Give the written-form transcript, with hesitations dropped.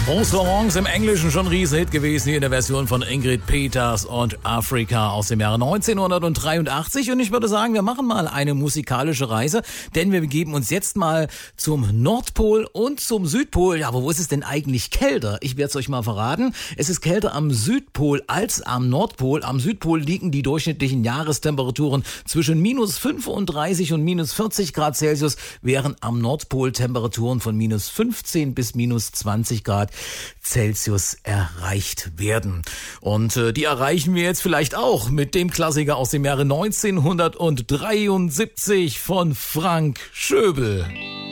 Bonsoir im Englischen schon Riese-Hit gewesen, hier in der Version von Ingrid Peters und Afrika aus dem Jahre 1983. Und ich würde sagen, wir machen mal eine musikalische Reise, denn wir begeben uns jetzt mal zum Nordpol und zum Südpol. Ja, aber wo ist es denn eigentlich kälter? Ich werde es euch mal verraten. Es ist kälter am Südpol als am Nordpol. Am Südpol liegen die durchschnittlichen Jahrestemperaturen zwischen minus 35 und minus 40 Grad Celsius, während am Nordpol Temperaturen von minus 15 bis minus 20 Grad Celsius erreicht werden. Und die erreichen wir jetzt vielleicht auch mit dem Klassiker aus dem Jahre 1973 von Frank Schöbel.